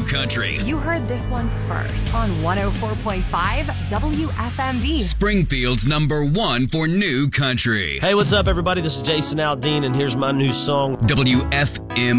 country. You heard this one first on 104.5 WFMV. Springfield's #1 for new country. Hey, what's up, everybody? This is Jason Aldean, and here's my new song, WFM.